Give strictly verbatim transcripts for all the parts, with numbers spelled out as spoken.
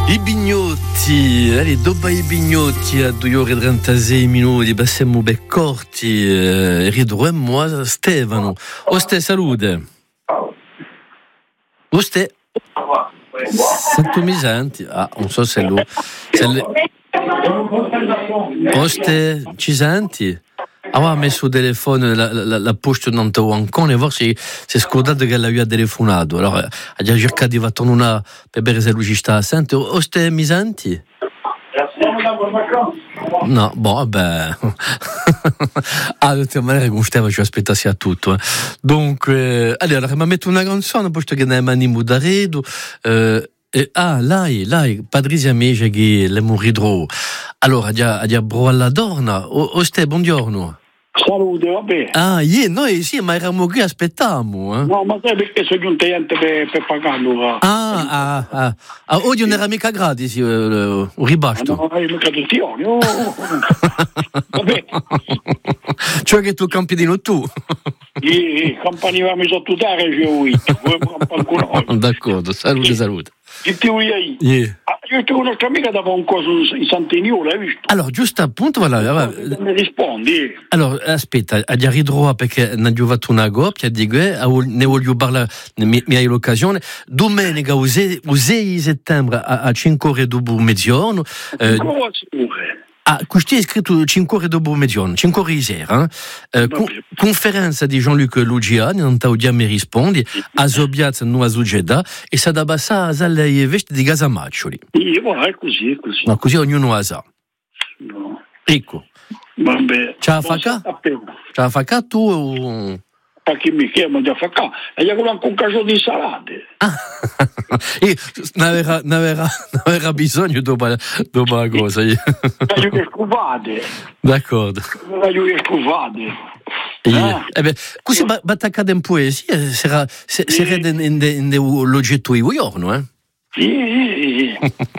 I Bignotti, allez, dopo i Bignotti a due ore e trentasei minuti, passiamo beccorti, eh, ridroemmo Stefano. O Ste, salute. O Ste. Sento mi senti? Ah, non so se lui. Se le... O Ste, ci senti? Aveva messo il telefono, la, la, la posta non te ancora, e forse si è scordato che l'aveva telefonato. Allora ha già cercato di fare una per vedere se lui ci sta. Senti, o Ste mi senti? No, boh, vabbè. Ah, di tutta maniera con Stefano ci aspettassi a tutto. Eh. Dunque, allora, mi metto una canzone, posto che ne andiamo da Redo. Eh, eh, ah, lei, lei, Patrizia Mece che le morirò. Allora, già, già bro alla donna. O, o Ste, buongiorno. Salute, vabbè. Ah, yeah, noi sì, ma eravamo qui, aspettiamo. Eh? No, ma sai perché sono giunto niente per, per pagarlo? Va? Ah, ah, ah, ah. Oggi non era mica gratis, uh, uh, un ribasto. No, io mica tutti oh, oh, oh. Vabbè. Cioè che tu campi di no tu. Sì, campanivamo sottutare, ci ho visto. D'accordo, salute, salute. Che ti vuoi dire? Yeah. Ah, io ho un'altra amica dava un coso in Sant'Ignolo, hai visto? Allora, giusto appunto, voilà, non mi rispondi. Allora, aspetta, a già ridroa perché ne ho fatto una coppia, dico, eh, ne voglio parlare, mi, mi hai l'occasione. Domenica, il sei settembre, a, a cinque ore dopo mezzogiorno. Eh, Ah, questo è scritto cinque ore dopo mezzogiorno, cinque ore di sera. Eh, con, conferenza di Jean-Luc Lugiani, non ti mi rispondi, a Zobiaz non a Zugeda, e sa da bassa a Zalle veste di Gasamaccioli. Sì, voilà, è così, è così. Ma così ognuno ha sa. No. Ecco. Vabbè. Ce la fa ca? Ce la fa ca tu o... Perché mi chiamo già fa ca? E io ho un caso di insalate. Ah, non aveva bisogno dopo, dopo la cosa. Voglio che scuvate. D'accordo. Voglio che scuvate. Ah. Eh beh, così va attaccare in poesia, sarà l'oggetto di giorno, eh? Sì.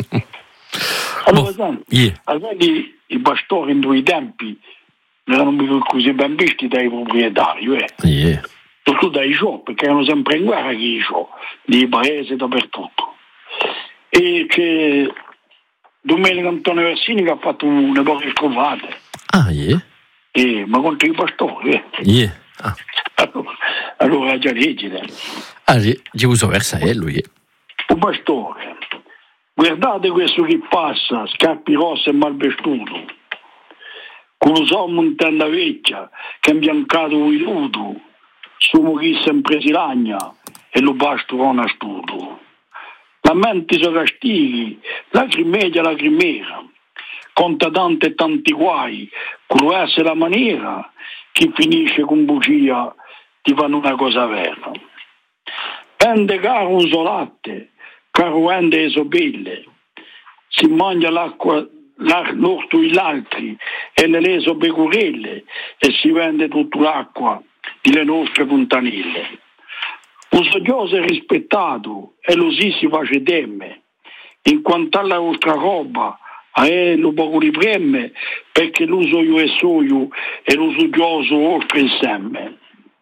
Allora, senti, i pastori in due tempi non erano così ben visti dai proprietari, eh? Yeah. Tutto dai show, perché erano sempre in guerra chi show, di paese dappertutto. E c'è Domenico Antonio Versini che ha fatto una poche scovate. Ah, yeah. E, ma contro i pastori, eh? Yeah. Ah. Allora, allora già legge. Ah, sì, ci uso versa e lui. Un pastore, guardate questo che passa, scarpi rosse e malvestuto, con lo sommo in tenda vecchia, che è imbiancato il luto, sumo chi sempre si ragna e lo basto non astuto. Lamenti so castighi, lacrimedia lacrimera, conta tanti e tanti guai, cruesse la maniera, chi finisce con bugia ti fanno una cosa vera. Vende caro un solatte, caro vende le sobille, si mangia l'acqua, l'orto e l'altri e le leso becurelle e si vende tutta l'acqua delle nostre fontanelle. Un soggioso è rispettato e lo si si face temme, in quanto alla vostra roba a lo poco di preme, perché l'uso io e soio e lo soggioso oltre insieme.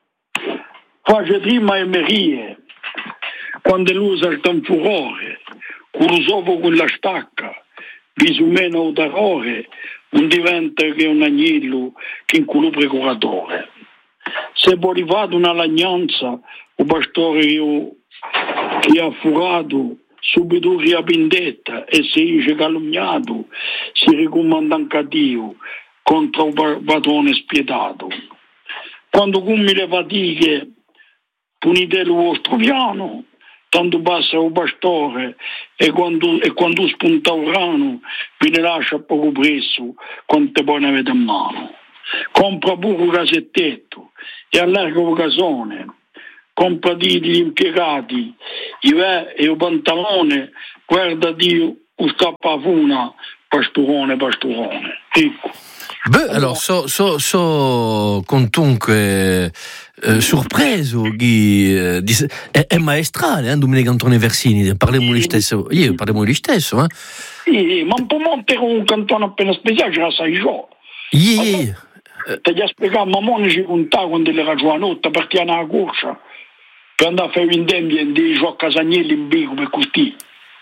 Face prima e merie, quando l'usa il tanfurore, con lo sopo con la stacca, bisumeno o terrore, non diventa che un agnello che in culo procuratore. Se vuoi fare una lagnanza, o pastore io, che ha furato, subito che ha vendetta e si dice calunniato, si ricomanda anche a Dio contro un padrone spietato. Quando come le fatiche, punite il vostro piano, tanto passa un pastore e quando, e quando spunta un rano vi ne lascia poco presso quante poi ne avete in mano. Compra pure un casettetto e allarga un casone, compra di gli impiegati i ve e un pantalone, guarda Dio un scappafuna, pasturone, pasturone. Ecco. Beh, allora, so, so, so contunque eh, sorpreso che eh, è, è maestrale, eh, Domenico Antonio Versini, parliamo di stesso, io parliamo di stesso, eh? Sì, ma un po' monte con un cantone appena speciale, ce la sai già. Yeah. Ti ha spiegato, ma non ci contava quando era giù a notte, perché era una corsa, per andare a fare un tempo e di giù a Casagnelli in bico per così.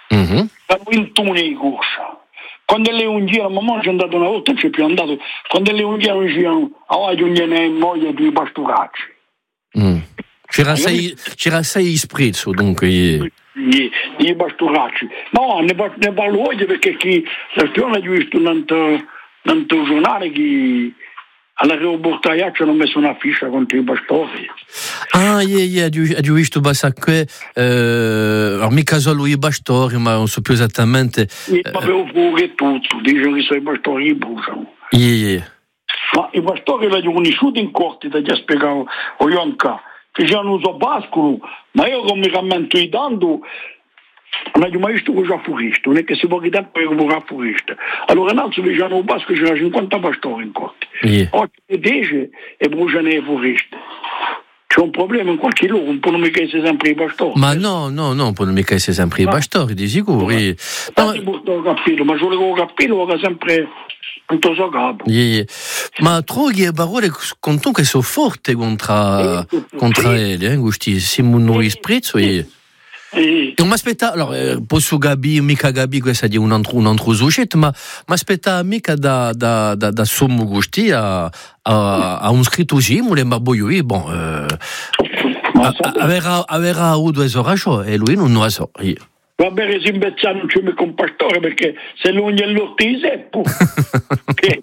Mm-hmm. La ventuno in corsa. Quando le unghie, mamma c'è andato una volta, non c'è più andato. Quando le unghie non c'erano, oggi non gliene moglie di pasturacci. Mm. C'era sei, c'era sei sprizzo, dunque. I, i pasturacci. No, ne, ne parlo oggi perché chi, la storia ho visto nel giornale che alla reportagliaccia hanno messo una fiscia contro i pastori. Ah, yeah, yeah, ho visto che eh, mica solo i pastori, ma non so più esattamente. Mi avevo pure tutto, dicono che sono i pastori che bruciano. Yeah, yeah. Ma i pastori li ho conosciuti in corte, ti ho spiegato, o io anche, che c'hanno uso pascolo, ma io come rammento i dando, non ho mai visto che già furista, non è che si può chiedere per un furista. Allora innanzi vi c'hanno un pasco, c'era cinquanta pastori in corte. Yeah. Oggi dice e bruciano i furisti. C'è un problema in qualche luogo, non possono mica essere sempre i pastori. Ma no, no, no, non possono mica essere sempre i pastori, di sicuro. No, tanti portano capello, ma solo con il capello che sempre in suo capo. Yeah, yeah. Ma trovi le parole che sono forti contro, contro ele, eh, questi siamo noi sprizzo e... Non mi aspetta, allora, eh, posso capire, mica capire questa è un altro, un altro soggetto, ma mi aspetta mica da, da, da, da sommo gusti a, a, a un scritto simile, ma poi, bon, eh, avrà, avrà avuto ragione e lui non lo sa. Va bene, si imbeccia non c'è mica un pastore perché se lui è l'orto di Seppo. Che?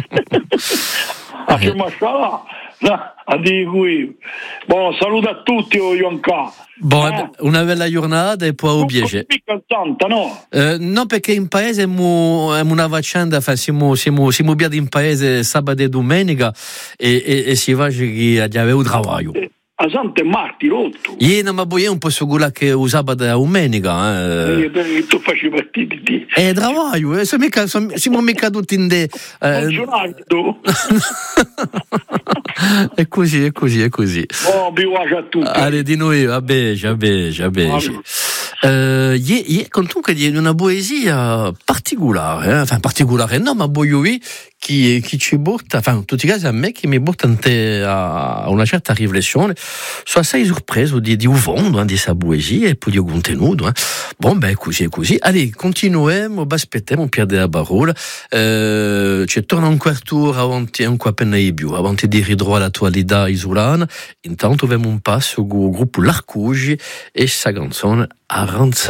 A che mascialà. A dire qui. Buon saluto a tutti, Ionca. Bon, eh? Una bella giornata e poi obiege. No? Eh, no, perché in paese è una faccenda, siamo, siamo, siamo abbiati in paese sabato e domenica e, e, e si va che aveva un lavoro. A Sante Marti, rotto. Io non mi un po' sicuro che un sabato e domenica. Eh. E tu facevi partiti di... Eh, lavoro, eh, siamo mica, siamo mica tutti in de... Eh. È così, è così, è così. Oh, biwaci a tutti. Allora, di noi, vabbè, vabbè, vabbè. Uh, è comunque di una poesia particolare, eh? Enfin, particolare, no, ma voglio dire che, che ci porta, enfin, in tutti i casi a me, che mi porta a una certa riflessione, sono assai sorpreso di, di un fondo, eh, di questa poesia e poi di un contenuto. Eh. Bon, beh, così, così. Allora, continuiamo, aspettiamo, pierde la parola. Uh, ci torna un quarto d'ora avanti, un po' appena di più, avanti di ridro all'attualità isolana. Intanto abbiamo un passo con il gruppo L'Arcugi e sa canzone Aranza.